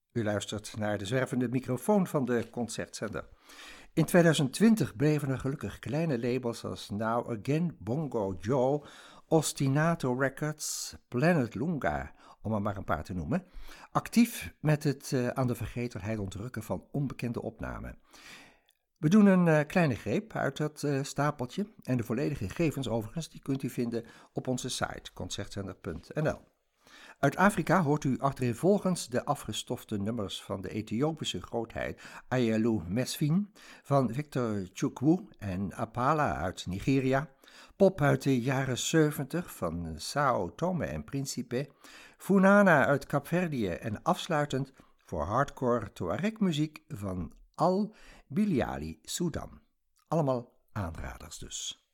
U luistert naar de zwervende microfoon van de Concertzender. In 2020 bleven er gelukkig kleine labels als Now Again, Bongo Joe, Ostinato Records, Planet Lunga, om er maar een paar te noemen, actief met het aan de vergetelheid ontrukken van onbekende opnamen. We doen een kleine greep uit dat stapeltje en de volledige gegevens overigens, die kunt u vinden op onze site concertzender.nl. Uit Afrika hoort u achtereenvolgens de afgestofte nummers van de Ethiopische grootheid Ayelou Mesfin, van Victor Chukwu en Apala uit Nigeria, pop uit de jaren 70 van Sao Tome en Principe, Funana uit Kaapverdië en afsluitend voor hardcore Tuareg-muziek van Al Biliali Sudan. Allemaal aanraders dus.